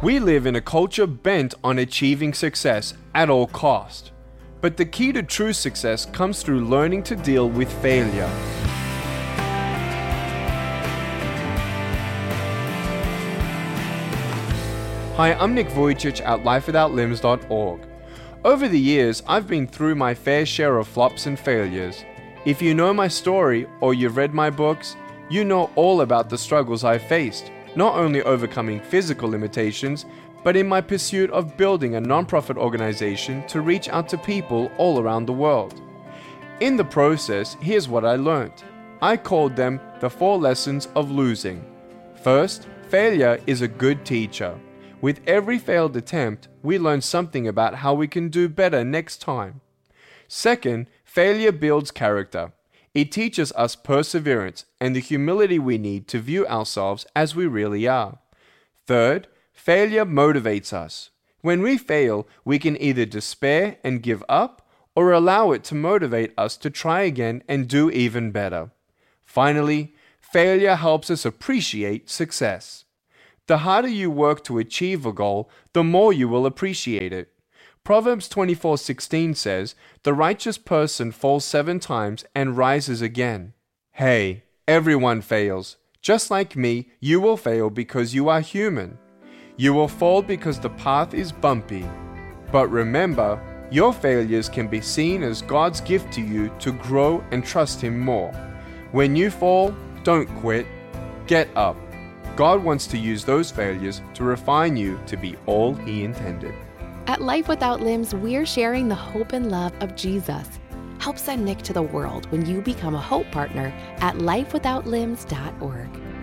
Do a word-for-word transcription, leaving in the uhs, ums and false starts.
We live in a culture bent on achieving success at all cost. But the key to true success comes through learning to deal with failure. Hi, I'm Nick Vujicic at life without limbs dot org. Over the years, I've been through my fair share of flops and failures. If you know my story or you've read my books, you know all about the struggles I've faced, not only overcoming physical limitations, but in my pursuit of building a non-profit organization to reach out to people all around the world. In the process, here's what I learned. I called them the four lessons of losing. First, failure is a good teacher. With every failed attempt, we learn something about how we can do better next time. Second, failure builds character. It teaches us perseverance and the humility we need to view ourselves as we really are. Third, failure motivates us. When we fail, we can either despair and give up or allow it to motivate us to try again and do even better. Finally, failure helps us appreciate success. The harder you work to achieve a goal, the more you will appreciate it. Proverbs twenty-four sixteen says, "The righteous person falls seven times and rises again." Hey, everyone fails. Just like me, you will fail because you are human. You will fall because the path is bumpy. But remember, your failures can be seen as God's gift to you to grow and trust Him more. When you fall, don't quit. Get up. God wants to use those failures to refine you to be all He intended. At Life Without Limbs, we're sharing the hope and love of Jesus. Help send Nick to the world when you become a Hope Partner at life without limbs dot org.